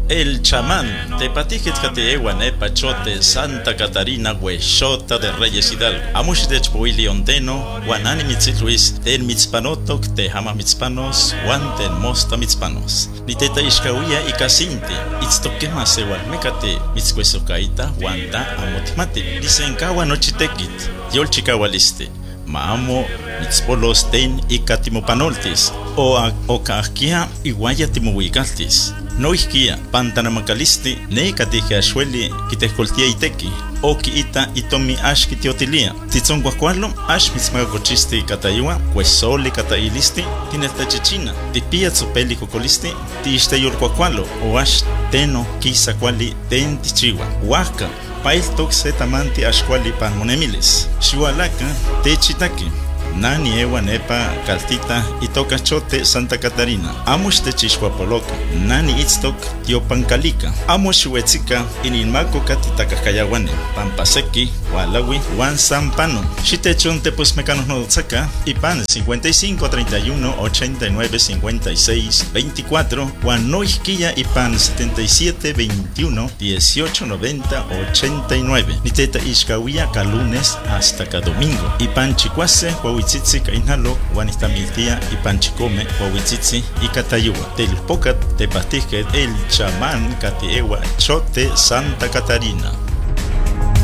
El chamán, tepatijet kateewan epachote Santa Catarina huexota de Reyes Hidalgo. Amush de Chpoili Ondeno, Guanani Mitzitluis, ten mitzpanotok, te hama mitzpanos, ten mosta mitzpanos. Niteta ishkawia y casinti, itztokema sewal mecate, mitzcuesocaita, wanda amotmate. Dicen kawa nochitekit, yolchikawaliste. Maamo mitzpolos ten y katimopanoltis, o kahkia iguaya timohuigaltis. No isquia, pantanamacalisti, ne katije ashweli, kitescoltia iteki, o kiita itomi ash kitiotilia. Titzon guacualo, ash mitzmagacochisti katayua, cuesoli katailisti, tinestachichina, tipia tsopeli cocolisti, tiisteyol guacualo, o ash teno kisa cuali ten tichiwa. Huaca, pail toxe tamanti ashwali pan monemiles. Xihualaca, techitaki. Nani ewa nepa kaltita itoka chote Santa Catarina. Amush te chishwapoloka. Nani itztok tiopancalica. Amush huetzika ininmako katitakayawane. Pampaseki, walawi, wan sampano. Shitechon te pues mecanos no saca. Ipan 55 31 89 56 24. Wan no isquilla ipan 77 21 18 90 89. Niteta ishkawia ka lunes hasta ka domingo. Ipan chicuase Huahuitzitzi kainalo, Guanistamiltia y Panchicome, Huahuitzitzi y Catayua. Telpocat, Tepatijet, el chamán, Catiewa, Chote, Santa Catarina.